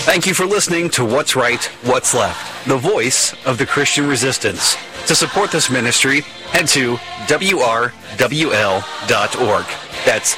Thank you for listening to What's Right, What's Left, the voice of the Christian resistance. To support this ministry, head to WRWL.org. That's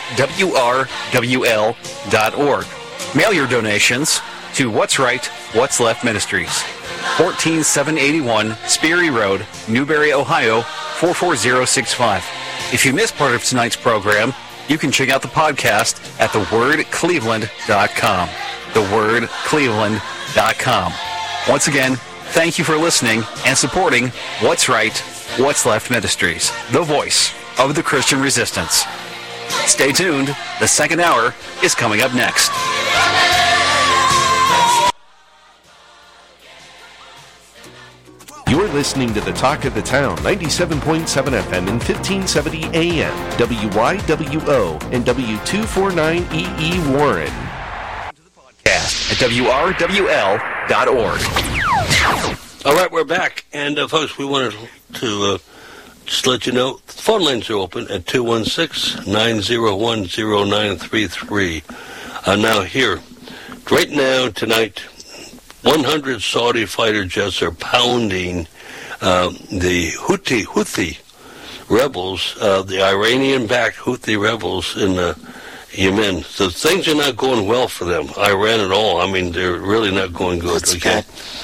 WRWL.org. Mail your donations to What's Right, What's Left Ministries, 14781 Sperry Road, Newberry, Ohio, 44065. If you missed part of tonight's program, you can check out the podcast at thewordcleveland.com. thewordcleveland.com. Once again, thank you for listening and supporting What's Right, What's Left Ministries, the voice of the Christian resistance. Stay tuned. The second hour is coming up next. You're listening to the Talk of the Town, 97.7 FM and 1570 AM, WYWO and W249EE Warren. At WRWL.org. All right, we're back. And, folks, we wanted to just let you know, the phone lines are open at 216-901-0933. Now, here, right now, tonight, 100 Saudi fighter jets are pounding the Houthi rebels, the Iranian-backed Houthi rebels in Yemen. So things are not going well for them, Iran at all. I mean, they're really not going good. That's okay.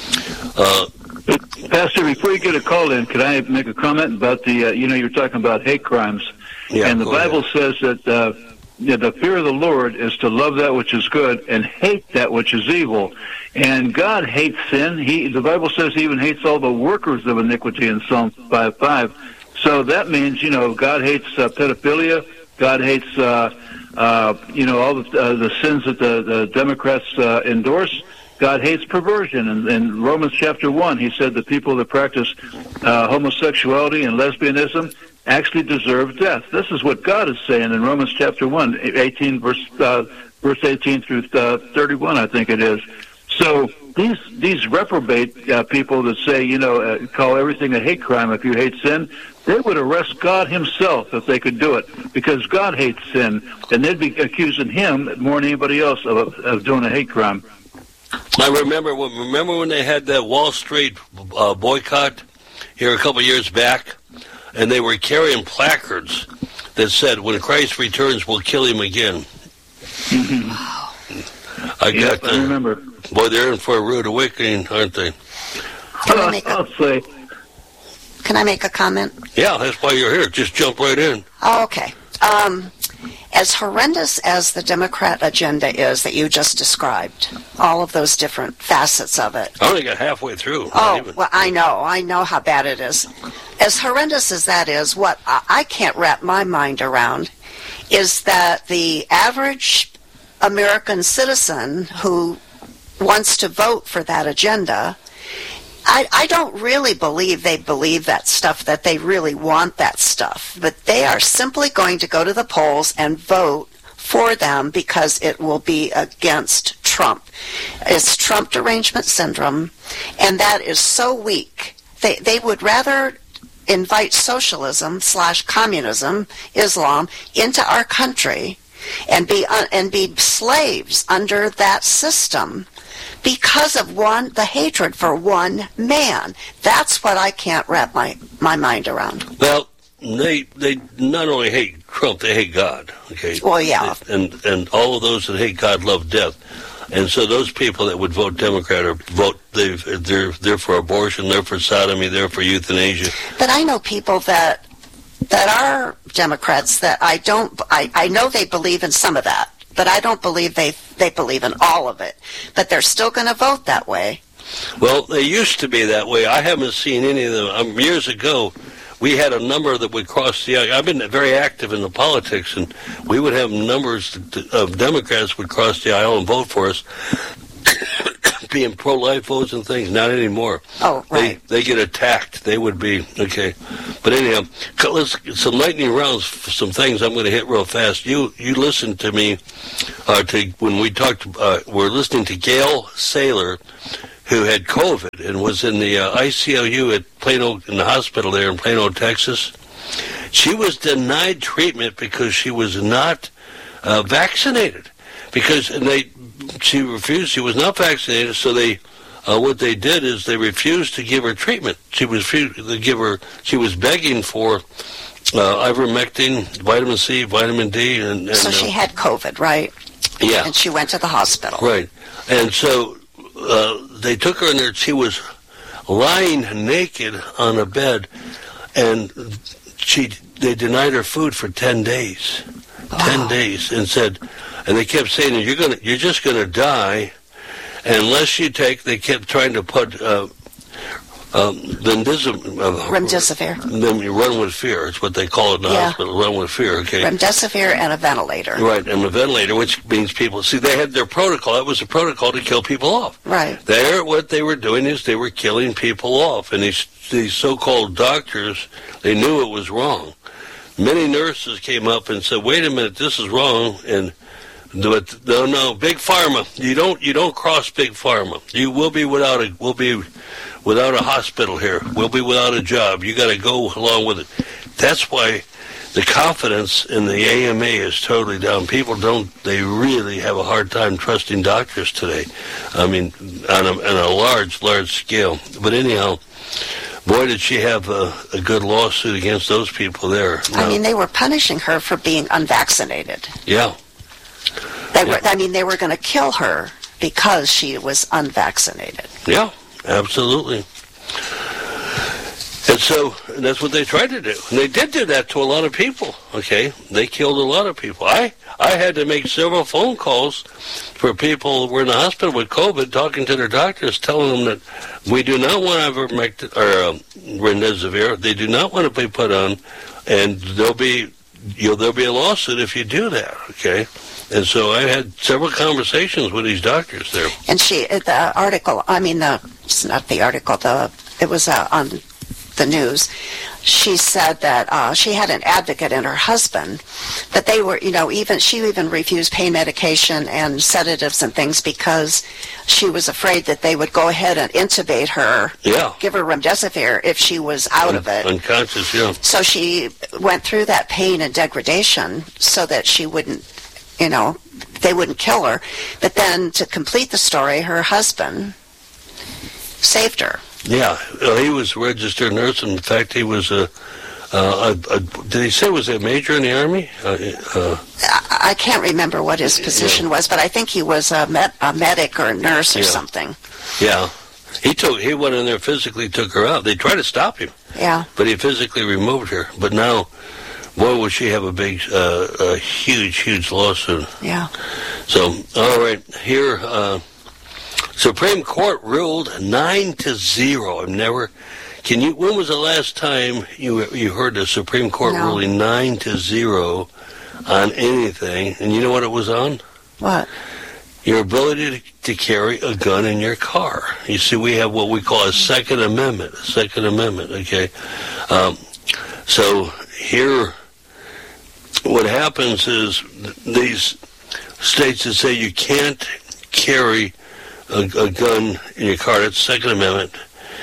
Pastor, before you get a call in, could I make a comment about the, you're talking about hate crimes. Yeah, and the Bible says that the fear of the Lord is to love that which is good and hate that which is evil. And God hates sin. The Bible says he even hates all the workers of iniquity in Psalm 5:5. So that means, God hates pedophilia. God hates, all the sins that the Democrats endorse. God hates perversion. And in Romans chapter 1, he said the people that practice homosexuality and lesbianism actually deserve death. This is what God is saying in Romans chapter 1, 18, verse 18 through 31, I think it is. So these reprobate people that say, call everything a hate crime if you hate sin, they would arrest God himself if they could do it, because God hates sin, and they'd be accusing him more than anybody else of doing a hate crime. I remember when they had that Wall Street boycott here a couple years back, and they were carrying placards that said, when Christ returns, we'll kill him again. Mm-hmm. I remember. Boy, they're in for a rude awakening, aren't they? I'll say. Can I make a comment? Yeah, that's why you're here. Just jump right in. Oh, okay. As horrendous as the Democrat agenda is that you just described, all of those different facets of it. I only got halfway through. Oh, well, I know how bad it is. As horrendous as that is, what I can't wrap my mind around is that the average American citizen who wants to vote for that agenda, I don't really believe they believe that stuff, that they really want that stuff. But they are simply going to go to the polls and vote for them because it will be against Trump. It's Trump derangement syndrome, and that is so weak. They would rather invite socialism / communism, Islam, into our country and be slaves under that system, because of the hatred for one man. That's what I can't wrap my mind around. Well, they not only hate Trump, they hate God. Okay. Well, yeah. And all of those that hate God love death. And so those people that would vote Democrat or they're for abortion, they're for sodomy, they're for euthanasia. But I know people that are Democrats that I know they believe in some of that. But I don't believe they believe in all of it. But they're still going to vote that way. Well, they used to be that way. I haven't seen any of them. Years ago, we had a number that would cross the aisle. I've been very active in the politics, and we would have numbers of Democrats would cross the aisle and vote for us, being pro-life votes and things. Not anymore. Oh, right. They get attacked. They would be, okay. But anyhow, some lightning rounds for some things I'm going to hit real fast. You listened to me when we talked. We're listening to Gail Saylor, who had COVID and was in the ICLU at Plano, in the hospital there in Plano, Texas. She was denied treatment because she was not vaccinated. because she refused. She was not vaccinated, so what they did is they refused to give her treatment. She was begging for ivermectin, vitamin C, vitamin D, and so she had COVID, right? Yeah. And she went to the hospital. Right. And so they took her in there. She was lying naked on a bed, and they denied her food for 10 days. Wow. 10 days, and they kept saying, you're just gonna die unless you take. They kept trying to put remdesivir. Then you run with fear. It's what they call it in the hospital. Run with fear. Okay. Remdesivir and a ventilator. Right, and a ventilator, which means people. See, they had their protocol. That was a protocol to kill people off. Right. What they were doing is they were killing people off, and these so-called doctors, they knew it was wrong. Many nurses came up and said, "Wait a minute, this is wrong." And no, Big Pharma. You don't cross Big Pharma. You will be without a hospital here. We'll be without a job. You got to go along with it. That's why the confidence in the AMA is totally down. People they really have a hard time trusting doctors today. I mean, on a large scale. But anyhow, boy, did she have a good lawsuit against those people there. I mean, they were punishing her for being unvaccinated. Yeah. They were going to kill her because she was unvaccinated. Yeah, absolutely. And so that's what they tried to do. And they did do that to a lot of people, okay? They killed a lot of people. I had to make several phone calls for people who were in the hospital with COVID, talking to their doctors, telling them that we do not want ivermectin or remdesivir. They do not want to be put on, and there'll be a lawsuit if you do that, okay? And so I had several conversations with these doctors there. And it was on the news. She said that she had an advocate in her husband, that they were, she even refused pain medication and sedatives and things because she was afraid that they would go ahead and intubate her, give her remdesivir if she was out of it. Unconscious, yeah. So she went through that pain and degradation so that she wouldn't, they wouldn't kill her. But then to complete the story, her husband saved her. Yeah, he was a registered nurse. In fact, he was did he say was a major in the Army? I can't remember what his position was, but I think he was a medic or a nurse or something. Yeah. He went in there, physically took her out. They tried to stop him. Yeah. But he physically removed her. But now, boy, will she have a huge lawsuit. Yeah. So, all right, here, Supreme Court ruled 9-0. When was the last time you heard the Supreme Court ruling 9-0 on anything? And you know what it was on? What? Your ability to carry a gun in your car. You see, we have what we call a Second Amendment. Okay? So here, what happens is these states that say you can't carry a gun in your car, that's Second Amendment,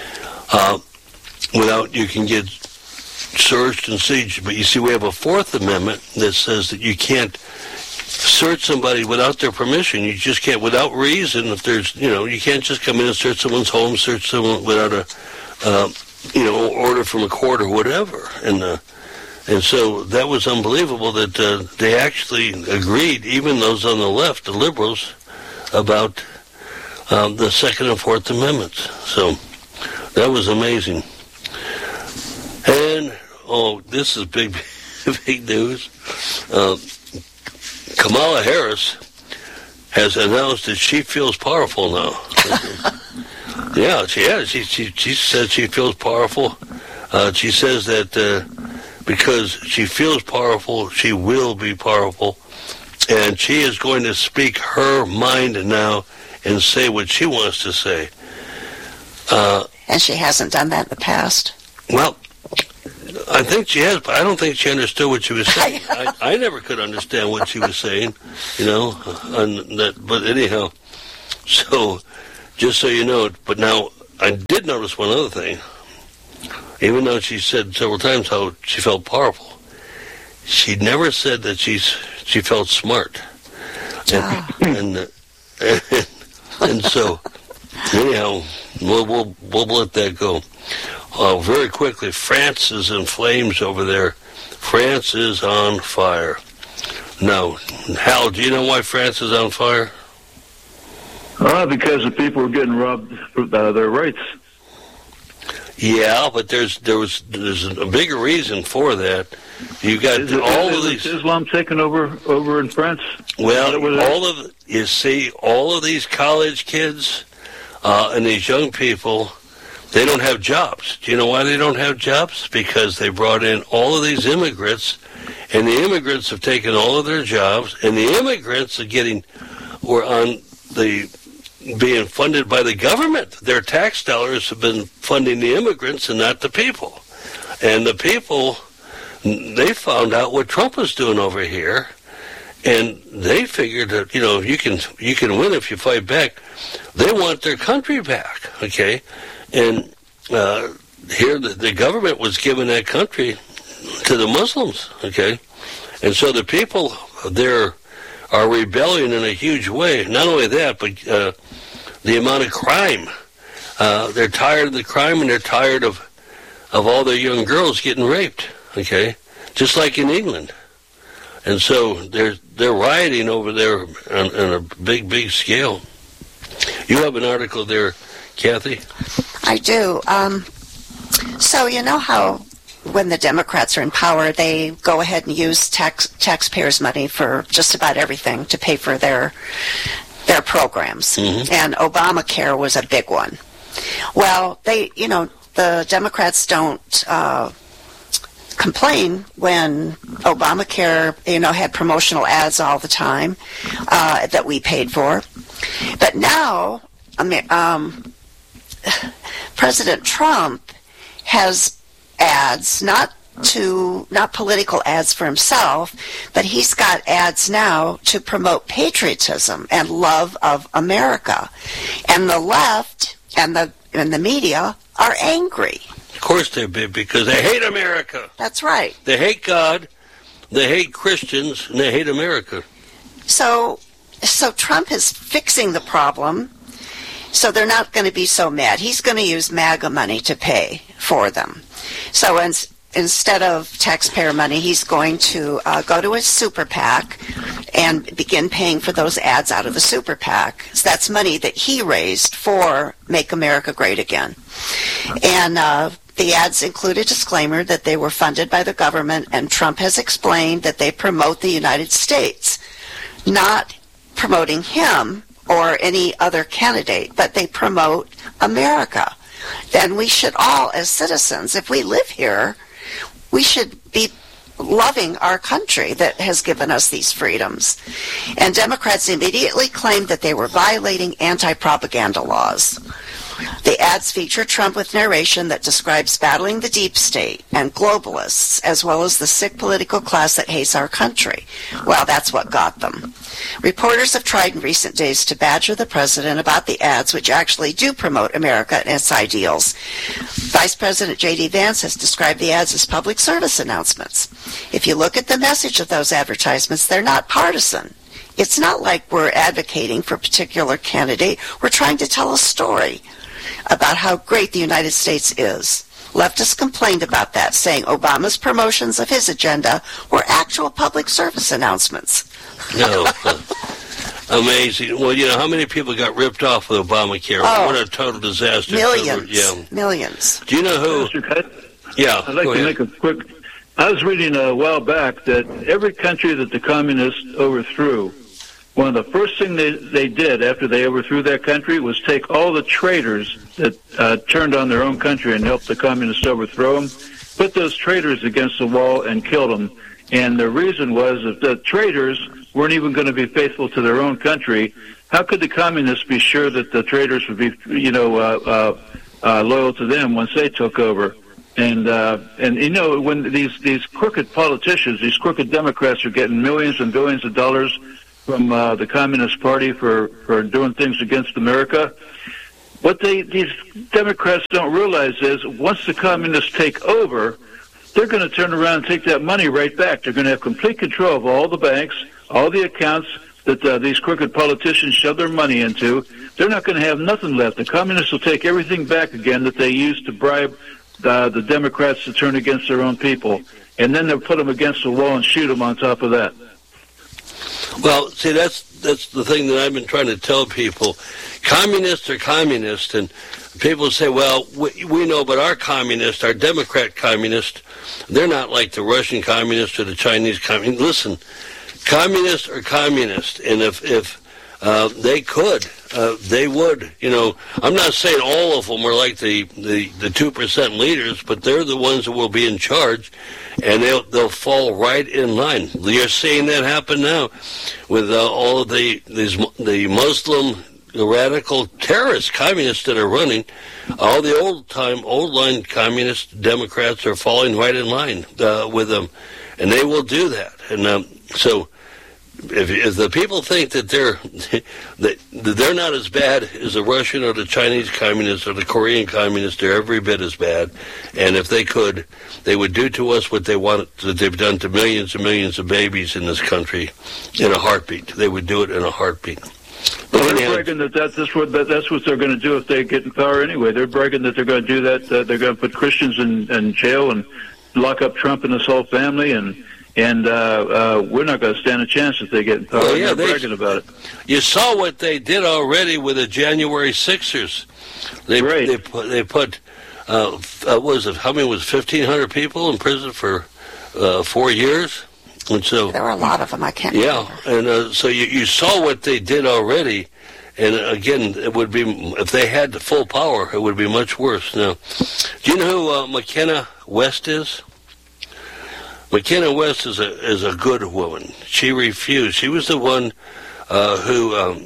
you can get searched and seized. But you see, we have a Fourth Amendment that says that you can't search somebody without their permission. You just can't, without reason. If there's, you can't just come in and search someone's home, search someone without a, order from a court or whatever. And so that was unbelievable that they actually agreed, even those on the left, the liberals, about the Second and Fourth Amendments. So that was amazing. And, this is big news. Kamala Harris has announced that she feels powerful now. Yeah, she has. She said she feels powerful. She says that because she feels powerful, she will be powerful. And she is going to speak her mind now and say what she wants to say. And she hasn't done that in the past? Well, I think she has, but I don't think she understood what she was saying. I never could understand what she was saying, but anyhow, so just so you know, but now I did notice one other thing. Even though she said several times how she felt powerful, she never said that she felt smart. And so, anyhow, we'll let that go. Very quickly, France is in flames over there. France is on fire. Now, Hal, do you know why France is on fire? Because the people are getting robbed of their rights. Yeah, but there's a bigger reason for that. You got all of these Islam taking over in France. Well, all of these college kids and these young people, they don't have jobs. Do you know why they don't have jobs? Because they brought in all of these immigrants, and the immigrants have taken all of their jobs, and the immigrants being funded by the government. Their tax dollars have been funding the immigrants and not the people. And the people, they found out what Trump was doing over here, and they figured that, you can win if you fight back. They want their country back, okay? And here the government was giving that country to the Muslims, okay? And so the people there are rebelling in a huge way. Not only that, but the amount of crime. They're tired of the crime, and they're tired of all their young girls getting raped, okay? Just like in England. And so they're rioting over there on a big scale. You have an article there, Kathy? I do. So you know how when the Democrats are in power, they go ahead and use taxpayers' money for just about everything to pay for their programs. Mm-hmm. And Obamacare was a big one. Well, the Democrats don't complain when Obamacare, had promotional ads all the time that we paid for. But now, President Trump has ads, not political ads for himself, but he's got ads now to promote patriotism and love of America. And the left and the media are angry. Of course they're big, because they hate America. That's right. They hate God, they hate Christians, and they hate America. So Trump is fixing the problem, so they're not going to be so mad. He's going to use MAGA money to pay for them. So instead of taxpayer money, he's going to go to his super PAC and begin paying for those ads out of the super PAC. So that's money that he raised for Make America Great Again. And the ads include a disclaimer that they were funded by the government, and Trump has explained that they promote the United States, not promoting him or any other candidate, but they promote America. Then we should all, as citizens, if we live here, we should be loving our country that has given us these freedoms. And Democrats immediately claimed that they were violating anti-propaganda laws. The ads feature Trump with narration that describes battling the deep state and globalists, as well as the sick political class that hates our country. Well, that's what got them. Reporters have tried in recent days to badger the president about the ads, which actually do promote America and its ideals. Vice President J.D. Vance has described the ads as public service announcements. If you look at the message of those advertisements, they're not partisan. It's not like we're advocating for a particular candidate. We're trying to tell a story about how great the United States is. Leftists complained about that, saying Obama's promotions of his agenda were actual public service announcements. No. Amazing. Well, how many people got ripped off with Obamacare? What a total disaster. Millions. Millions. Do you know who? Mr. Kite? Yeah. I'd like to make a quick... I was reading a while back that every country that the communists overthrew, one of the first things they did after they overthrew that country was take all the traitors that turned on their own country and helped the communists overthrow them, put those traitors against the wall and killed them. And the reason was if the traitors weren't even going to be faithful to their own country, how could the communists be sure that the traitors would be, loyal to them once they took over? And when these crooked politicians, these crooked Democrats are getting millions and billions of dollars from the Communist Party for doing things against America, what these Democrats don't realize is once the communists take over, they're going to turn around and take that money right back. They're going to have complete control of all the banks, all the accounts. that these crooked politicians shove their money into, they're not going to have nothing left. The communists will take everything back again that they used to bribe the Democrats to turn against their own people. And then they'll put them against the wall and shoot them on top of that. Well, see, that's the thing that I've been trying to tell people. Communists are communists, and people say, well, we know, but our communists, our Democrat communists, they're not like the Russian communists or the Chinese communists. Listen, communists are communists, and if they could, they would. You know, I'm not saying all of them are like the 2% leaders, but they're the ones that will be in charge, and they'll fall right in line. You're seeing that happen now with all of the Muslim radical terrorist communists that are running. All the old line communist Democrats are falling right in line with them, and they will do that. And so, if the people think that they're not as bad as the Russian or the Chinese communists or the Korean communists, they're every bit as bad. And if they could, they would do to us what that they've done to millions and millions of babies in this country in a heartbeat. They would do it in a heartbeat. Well, they're bragging that's what they're going to do if they get in power anyway. They're bragging that they're going to do that. They're going to put Christians in jail and lock up Trump and his whole family, and we're not going to stand a chance if they get in power. Well, yeah, they're bragging about it. You saw what they did already with the January 6ers. They put what was it? How many was 1,500 people in prison for 4 years? And so there were a lot of them. I can't remember. And so you saw what they did already. And again, it would be, if they had the full power, it would be much worse. Now, do you know who McKenna West is? McKenna West is a good woman. She refused. She was the one who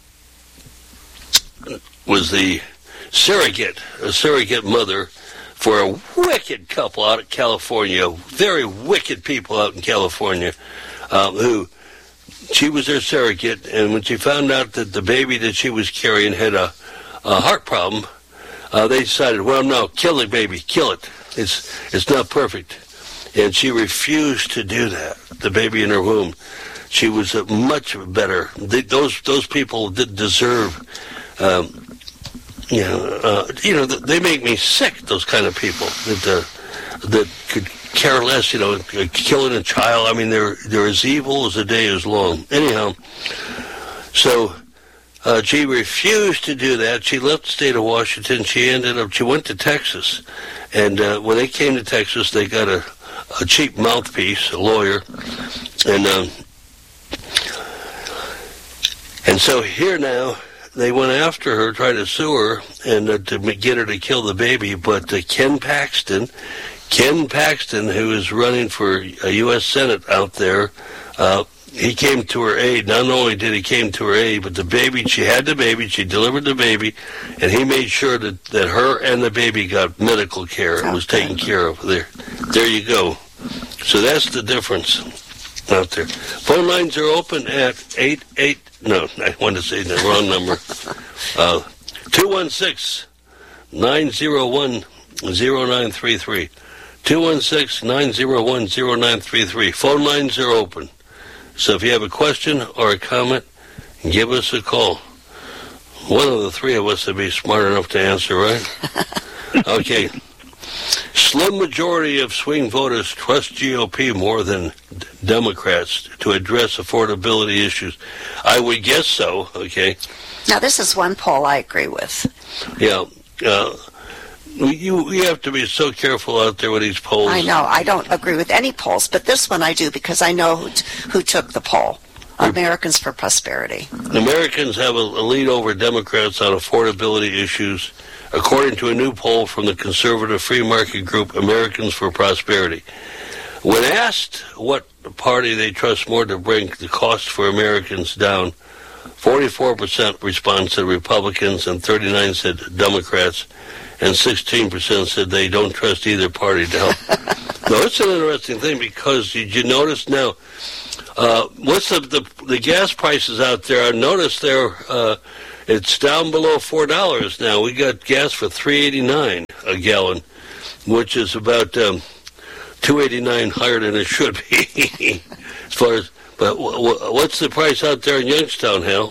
was the surrogate mother for a wicked couple out of California, very wicked people out in California, who she was their surrogate, and when she found out that the baby that she was carrying had a heart problem, they decided, well, no, kill the baby, kill it. It's not perfect. And she refused to do that, the baby in her womb. She was much better. Those people did deserve, they make me sick, those kind of people that could care less, killing a child. I mean, they're as evil as the day is long. Anyhow, so she refused to do that. She left the state of Washington. She went to Texas. And when they came to Texas, they got a cheap mouthpiece, a lawyer. And so here now, they went after her, tried to sue her, and to get her to kill the baby. But Ken Paxton, who is running for a U.S. Senate out there, he came to her aid. Not only did he came to her aid, but the baby, she had the baby, she delivered the baby, and he made sure that her and the baby got medical care. It was taken care of. There you go. So that's the difference out there. Phone lines are open at 88. No, I wanted to say the wrong number. 216-901-0933. 216-901-0933. Phone lines are open. So if you have a question or a comment, give us a call. One of the three of us would be smart enough to answer, right? Okay. Slim majority of swing voters trust GOP more than Democrats to address affordability issues. I would guess so, okay? Now, this is one poll I agree with. Yeah. You have to be so careful out there with these polls. I know. I don't agree with any polls, but this one I do because I know who took the poll. Americans for Prosperity. Americans have a lead over Democrats on affordability issues, according to a new poll from the conservative free market group Americans for Prosperity. When asked what party they trust more to bring the cost for Americans down, 44% respond said Republicans and 39% said Democrats, and 16% said they don't trust either party to help. Now, it's an interesting thing because you notice now, what's the gas prices out there? I noticed it's down below $4 now. We got gas for $3.89 a gallon, which is about $2.89 higher than it should be. As far as But what's the price out there in Youngstown, Hal?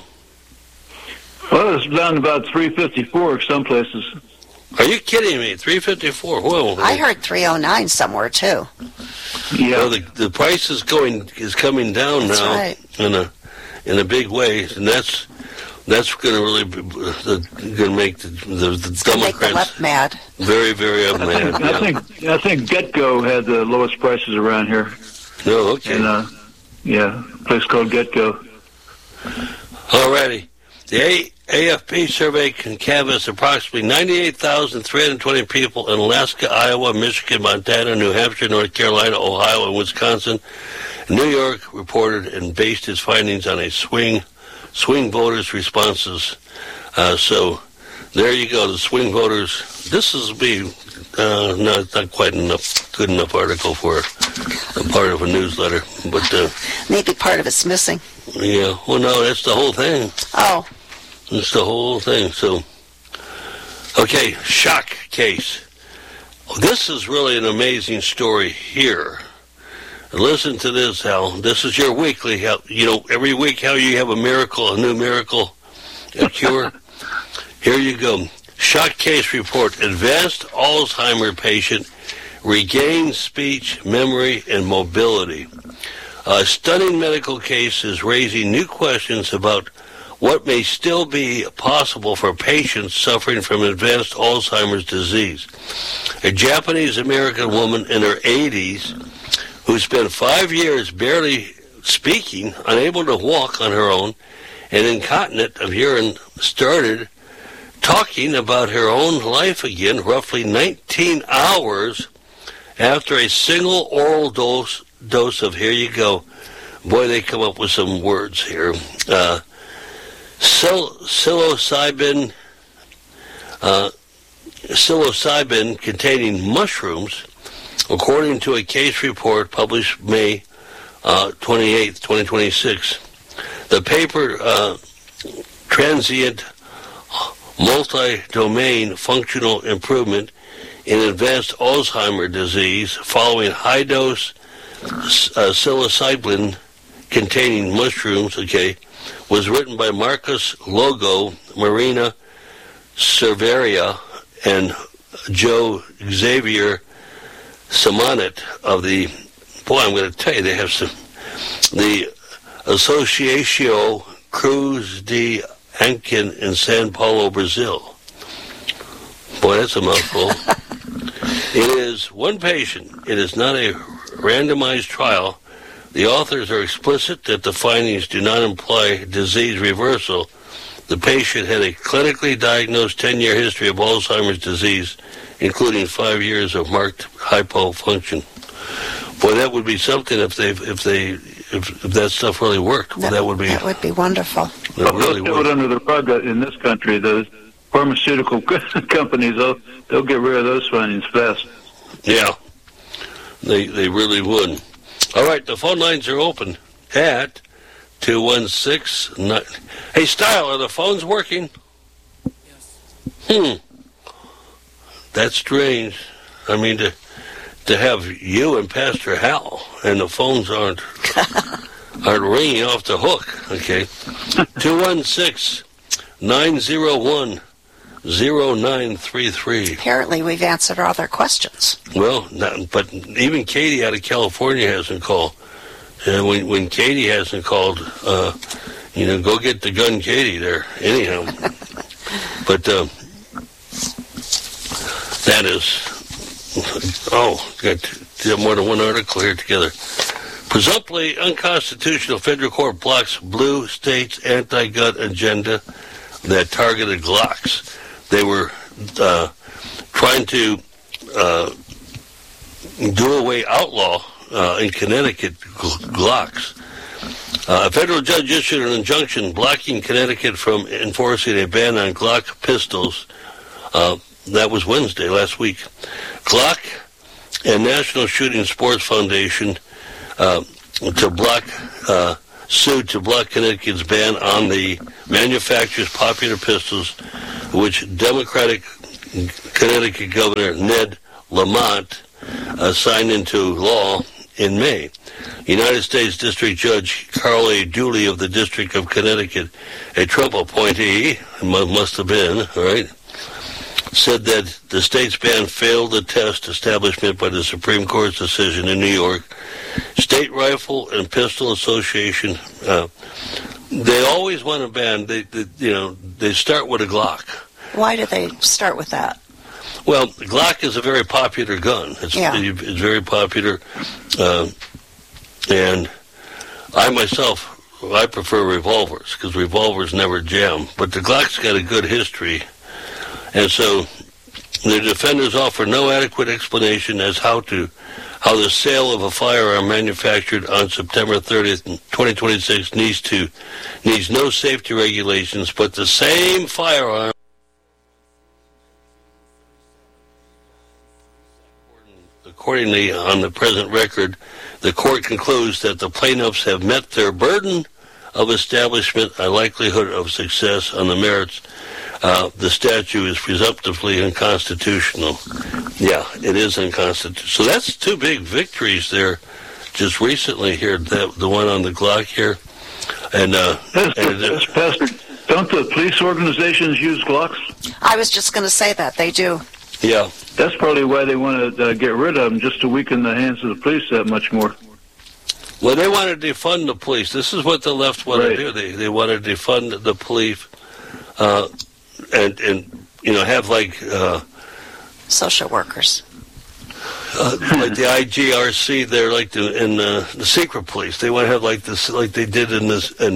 Well, it's down about $3.54 some places. Are you kidding me? $3.54. Whoa! I heard $3.09 somewhere too. Yeah. Well, the price is coming down That's now right. in a big way, and that's going to really going to make the Make the Democrats left mad. very, very mad. I think Getco had the lowest prices around here. No, okay. And, a place called Getco. Alrighty. The AFP survey can canvass approximately 98,320 people in Alaska, Iowa, Michigan, Montana, New Hampshire, North Carolina, Ohio, and Wisconsin. New York reported and based its findings on a swing voters' responses. So there you go, the swing voters. This is not quite good enough article for a part of a newsletter, but Maybe part of it's missing. yeah. Well, no, that's the whole thing. Oh, It's the whole thing. So, okay, shock case. This is really an amazing story here. Listen to this, Hal. This is your weekly, Hal. You know, every week how you have a miracle, a new miracle, a cure. Here you go. Shock case report. Advanced Alzheimer patient regains speech, memory, and mobility. A stunning medical case is raising new questions about what may still be possible for patients suffering from advanced Alzheimer's disease. A Japanese-American woman in her 80s who spent 5 years barely speaking, unable to walk on her own, and incontinent of urine, started talking about her own life again roughly 19 hours after a single oral dose of, here you go, boy, they come up with some words here, psilocybin containing mushrooms, according to a case report published May 28, 2026. The paper, Transient Multi-Domain Functional Improvement in Advanced Alzheimer's Disease Following High-Dose Psilocybin Containing Mushrooms, was written by Marcus Logo, Marina Cerveria, and Joe Xavier Simonet of the, boy, I'm going to tell you, they have some, the Associação Cruz de Ankin in Sao Paulo, Brazil. Boy, that's a mouthful. It is one patient. It is not a randomized trial. The authors are explicit that the findings do not imply disease reversal. The patient had a clinically diagnosed 10-year history of Alzheimer's disease, including 5 years of marked hypofunction. Boy, that would be something if that stuff really worked. Well, that would be wonderful. That really they'll put it under the rug in this country. The pharmaceutical companies, they'll get rid of those findings fast. Yeah, they really would. All right, the phone lines are open at 216. Hey, Style, are the phones working? Yes. That's strange. I mean, to have you and Pastor Hal, and the phones aren't ringing off the hook. Okay, 216-901-0933. Apparently, we've answered all their questions. Well, but even Katie out of California hasn't called. And when Katie hasn't called, go get the gun, Katie. There, anyhow. But that is. Got more than one article here together. Presumptively unconstitutional federal court blocks blue states' anti-gun agenda that targeted Glocks. They were trying to outlaw in Connecticut Glocks. A federal judge issued an injunction blocking Connecticut from enforcing a ban on Glock pistols. That was Wednesday, last week. Glock and National Shooting Sports Foundation sued to block Connecticut's ban on the manufacturer's popular pistols, which Democratic Connecticut Governor Ned Lamont signed into law in May. United States District Judge Carl A. Dooley of the District of Connecticut, a Trump appointee, must have been, all right, said that the state's ban failed the test establishment by the Supreme Court's decision in New York. State Rifle and Pistol Association, they always want to ban. They start with a Glock. Why do they start with that? Well, the Glock is a very popular gun. It's very popular, and I myself, I prefer revolvers because revolvers never jam. But the Glock's got a good history, and so the defenders offer no adequate explanation as how the sale of a firearm manufactured on September 30th, 2026 needs no safety regulations, but the same firearm. Accordingly, on the present record, the court concludes that the plaintiffs have met their burden of establishment a likelihood of success on the merits. The statute is presumptively unconstitutional. Yeah, it is unconstitutional. So that's two big victories there just recently here, the one on the Glock here. Pastor, don't the police organizations use Glocks? I was just going to say that. They do. Yeah. That's probably why they want to get rid of them, just to weaken the hands of the police that much more. Well, they want to defund the police. This is what the left want to do. They want to defund the police and have like social workers. Like the IGRC, they're like the secret police. They want to have like this, like they did in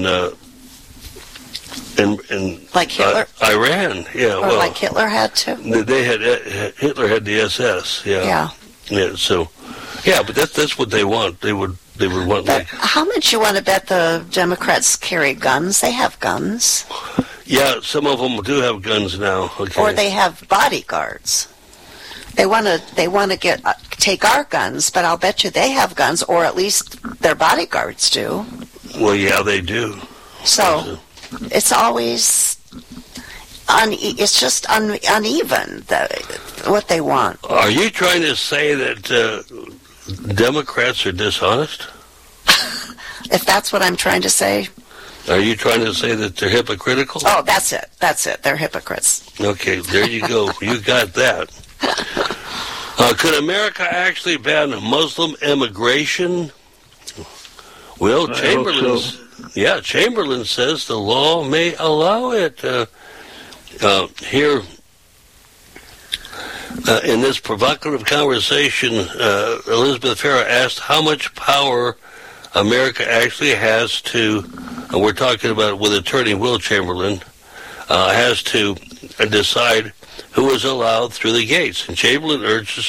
like Hitler, Iran, yeah. Or like Hitler had to. They had Hitler had the SS, yeah. So, yeah, but that's what they want. They would want. But how much you want to bet the Democrats carry guns? They have guns. Yeah, some of them do have guns now. Okay. Or they have bodyguards. They want to take our guns, but I'll bet you they have guns, or at least their bodyguards do. Well, yeah, they do. So it's always it's just uneven what they want. Are you trying to say that Democrats are dishonest? If that's what I'm trying to say. Are you trying to say that they're hypocritical? Oh, that's it. They're hypocrites. Okay, there you go. You got that. Could America actually ban Muslim immigration? Well, Chamberlain says the law may allow it. Here, in this provocative conversation, Elizabeth Farah asked how much power America actually has to, we're talking about with attorney Will Chamberlain, has to decide who is allowed through the gates. And Chamberlain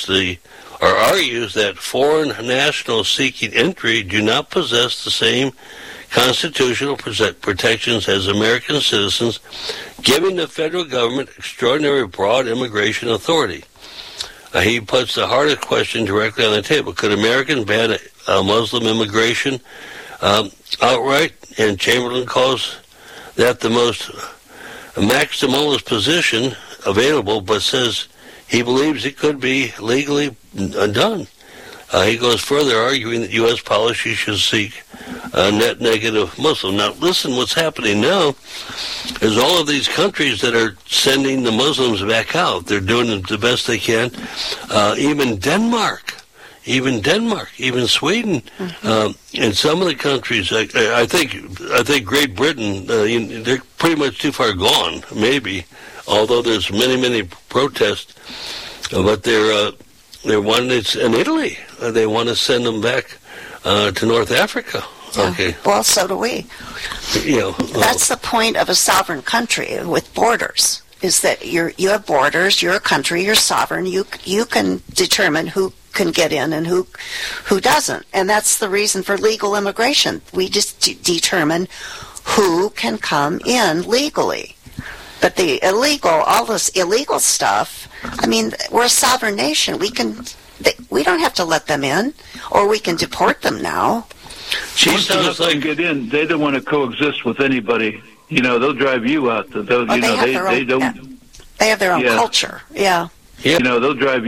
argues that foreign nationals seeking entry do not possess the same constitutional protections as American citizens, giving the federal government extraordinary broad immigration authority. He puts the hardest question directly on the table. Could Americans ban Muslim immigration outright? And Chamberlain calls that the most maximalist position available, but says he believes it could be legally done. He goes further, arguing that U.S. policy should seek a net negative Muslim. Now, listen, what's happening now is all of these countries that are sending the Muslims back out, they're doing the best they can. Even Denmark, even Sweden, and some of the countries. I think Great Britain, they're pretty much too far gone, maybe. Although there's many protests, but they're wanting it in Italy. They want to send them back to North Africa. Okay. Well, so do we. That's the point of a sovereign country with borders. Is that you have borders? You're a country. You're sovereign. You can determine who can get in and who doesn't. And that's the reason for legal immigration. We just determine who can come in legally. But all this illegal stuff, I mean, we're a sovereign nation. We don't have to let them in, or we can deport them now. Once enough can get in, they don't want to coexist with anybody. They'll drive you out. They have their own culture. Yeah. They'll drive